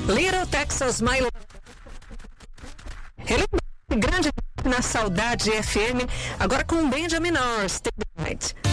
Little Texas My Love. Grande na Saudade FM, agora com Benjamin Orr, Stay the Night.